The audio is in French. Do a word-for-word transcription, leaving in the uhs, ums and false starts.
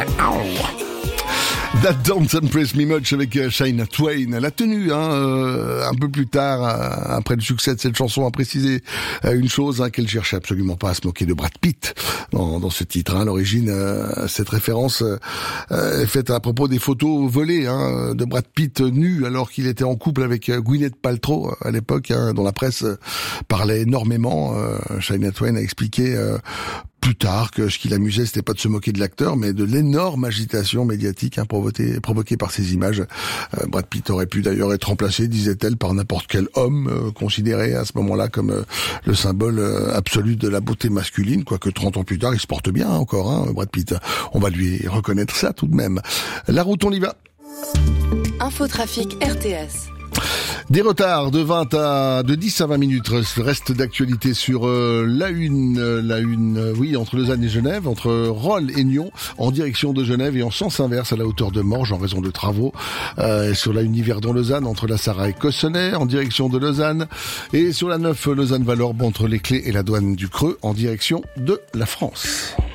That Don't Impress Me Much avec Shania Twain. Elle a tenu hein, euh, un peu plus tard, euh, après le succès de cette chanson, à préciser euh, une chose, hein, qu'elle cherchait absolument pas à se moquer de Brad Pitt dans, dans ce titre. Hein. À l'origine, euh, cette référence euh, est faite à propos des photos volées hein, de Brad Pitt nu alors qu'il était en couple avec Gwyneth Paltrow à l'époque, hein, dont la presse parlait énormément. Euh, Shania Twain a expliqué euh, plus tard que ce qui l'amusait, c'était pas de se moquer de l'acteur, mais de l'énorme agitation médiatique hein, provoquée, provoquée par ces images. Euh, Brad Pitt aurait pu d'ailleurs être remplacé, disait-elle, par n'importe quel homme euh, considéré à ce moment-là comme euh, le symbole euh, absolu de la beauté masculine, quoique trente ans plus tard, il se porte bien hein, encore, hein, Brad Pitt. On va lui reconnaître ça tout de même. La route, on y va. Infotrafic R T S. Des retards de vingt à de dix à vingt minutes. Reste d'actualité sur euh, la une, euh, la une, euh, oui, entre Lausanne et Genève, entre Rolle et Nyon, en direction de Genève et en sens inverse à la hauteur de Morges en raison de travaux. Euh, sur la une Yverdon-Lausanne entre la Sarraz et Cossonay en direction de Lausanne et sur la neuf Lausanne-Valorbe entre les Clés et la douane du Creux en direction de la France.